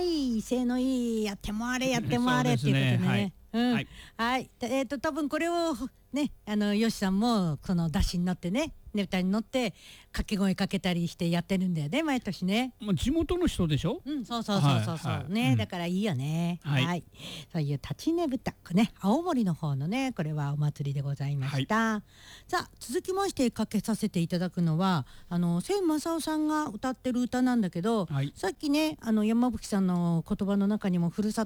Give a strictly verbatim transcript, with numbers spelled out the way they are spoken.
はい威勢のいいやってもあれやってもあれっていうことでね。はいうん、はい、はい、えっ、ー、と多分これをねあのよしさんもその出汁に乗ってねねぷたに乗って掛け声かけたりしてやってるんだよね毎年ね。 もう地元の人でしょ。 うんそうそうそうそうそう、はいはい、ね、うん、だからいいよね。はい、はい、そういう立ちねぶたね青森の方のねこれはお祭りでございました。はい、さあ続きましてかけさせていただくのはあの千正夫さんが歌ってる歌なんだけど、はい、さっきねあの山吹さんの言葉の中にもふるさ